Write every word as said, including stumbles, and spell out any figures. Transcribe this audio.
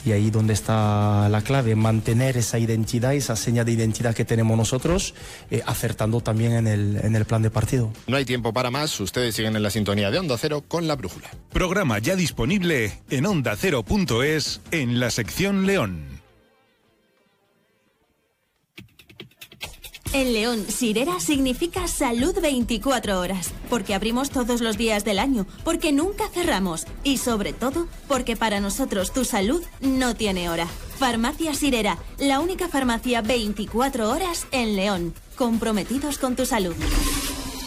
Y ahí donde está la clave, mantener esa identidad, esa seña de identidad que tenemos nosotros, eh, acertando también en el, en el plan de partido. No hay tiempo para más, ustedes siguen en la sintonía de Onda Cero con La Brújula. Programa ya disponible en onda cero punto es en la sección León. En León, Sirera significa salud veinticuatro horas, porque abrimos todos los días del año, porque nunca cerramos y sobre todo, porque para nosotros tu salud no tiene hora. Farmacia Sirera, la única farmacia veinticuatro horas en León, comprometidos con tu salud.